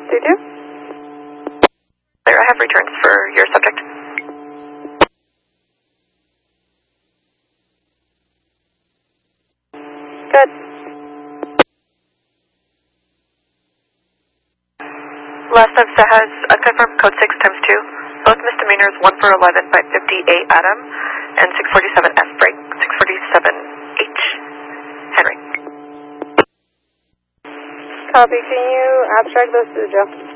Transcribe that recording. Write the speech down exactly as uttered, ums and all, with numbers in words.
two two. Clear, I have returns for your subject. Good. Last of Sahas, unconfirmed code six times two. Both misdemeanors, one for eleven by fifty-eight Adam and six forty-seven S break, six forty-seven H Henry. Copy, can you abstract those to the jail?